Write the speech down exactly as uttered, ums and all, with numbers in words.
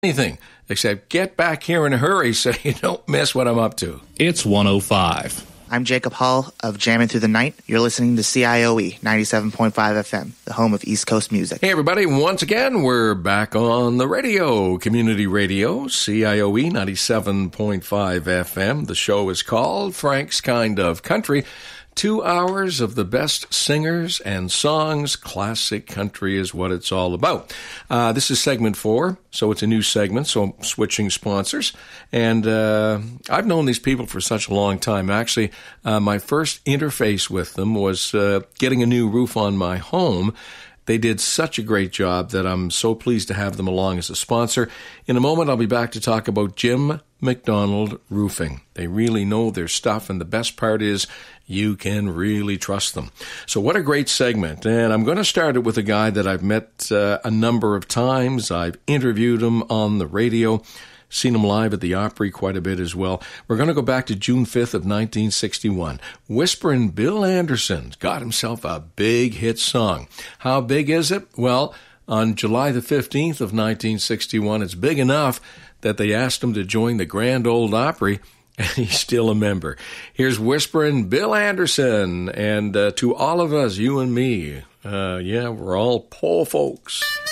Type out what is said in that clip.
anything except get back here in a hurry so you don't miss what I'm up to. It's one oh five. I'm Jacob Hall of Jammin' Through the Night. You're listening to C I O E ninety-seven point five F M, the home of East Coast music. Hey, everybody. Once again, we're back on the radio, community radio, C I O E ninety-seven point five F M. The show is called Frank's Kind of Country. Two hours of the best singers and songs. Classic country is what it's all about. Uh, this is segment four, so it's a new segment, so I'm switching sponsors. And uh, I've known these people for such a long time. Actually, uh, my first interface with them was uh, getting a new roof on my home. They did such a great job that I'm so pleased to have them along as a sponsor. In a moment, I'll be back to talk about Jim McDonald Roofing. They really know their stuff, and the best part is you can really trust them. So what a great segment. And I'm going to start it with a guy that I've met uh, a number of times. I've interviewed him on the radio, seen him live at the Opry quite a bit as well. We're going to go back to June fifth of nineteen sixty-one. Whisperin' Bill Anderson got himself a big hit song. How big is it? Well, on July the fifteenth of nineteen sixty-one, it's big enough that they asked him to join the Grand Ole Opry, and he's still a member. Here's Whisperin' Bill Anderson, and uh, to all of us, you and me, uh, yeah, we're all poor folks.